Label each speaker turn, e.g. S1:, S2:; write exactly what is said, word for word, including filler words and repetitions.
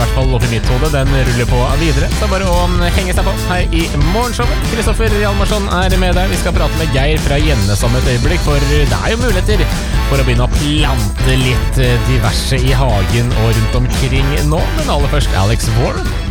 S1: hvert fall opp i mitt hode. Den ruller på videre, så bare å henge seg på her i morgenshowet. Kristoffer Hjalmarsson er med deg. Vi skal prate med Geir fra Gjemnes om et øyeblikk, for det er jo muligheter for å begynne å plante litt diverse i hagen og rundt omkring nå. Men aller først Alex Warren.